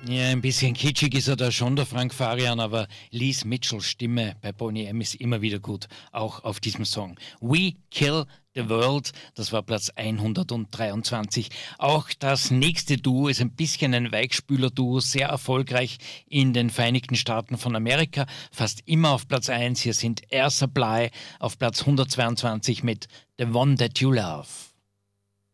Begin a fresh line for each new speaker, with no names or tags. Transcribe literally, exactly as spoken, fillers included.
Ja, ein bisschen kitschig ist er da schon, der Frank Farian, aber Liz Mitchells Stimme bei Boney M ist immer wieder gut, auch auf diesem Song. We Kill the World, das war Platz hundertdreiundzwanzig. Auch das nächste Duo ist ein bisschen ein Weichspüler-Duo, sehr erfolgreich in den Vereinigten Staaten von Amerika, fast immer auf Platz eins. Hier sind Air Supply auf Platz hundertzweiundzwanzig mit The One That You Love.